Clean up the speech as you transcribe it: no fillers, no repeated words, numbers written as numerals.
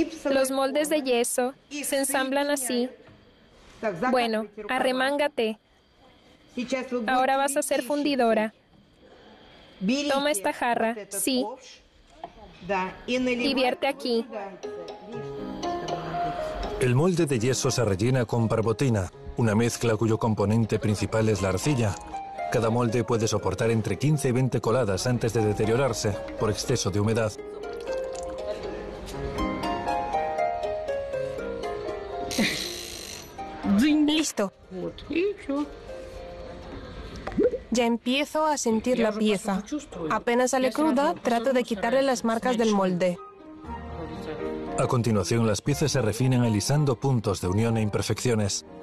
Los moldes de yeso se ensamblan así. Bueno, arremángate. Ahora vas a ser fundidora. Toma esta jarra, sí, y vierte aquí. El molde de yeso se rellena con barbotina, una mezcla cuyo componente principal es la arcilla. Cada molde puede soportar entre 15 y 20 coladas antes de deteriorarse por exceso de humedad. Listo. Ya empiezo a sentir la pieza. Apenas sale cruda, trato de quitarle las marcas del molde. A continuación, las piezas se refinan alisando puntos de unión e imperfecciones.